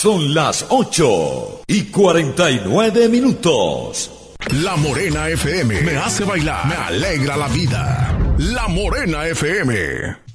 Son las 8:49. La Morena FM me hace bailar, me alegra la vida. La Morena FM.